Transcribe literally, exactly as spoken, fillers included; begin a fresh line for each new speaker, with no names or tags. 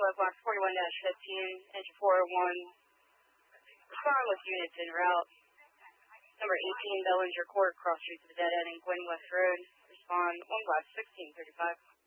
Left Box forty-one dash fifteen, engine four oh one. Respond with units en route. Number eighteen, Bellinger Court, cross street to the dead end in Gwen West Road. Respond one West sixteen thirty-five.